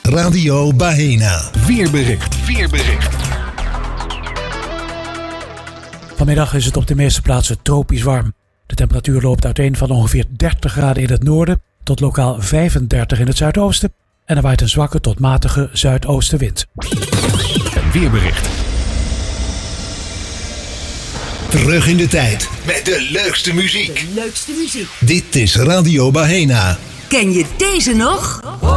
Radio Baena. Weerbericht. Vanmiddag is het op de meeste plaatsen tropisch warm. De temperatuur loopt uiteen van ongeveer 30 graden in het noorden tot lokaal 35 in het zuidoosten. En er waait een zwakke tot matige zuidoostenwind. Een weerbericht. Terug in de tijd met de leukste muziek. Dit is Radio Baena. Ken je deze nog?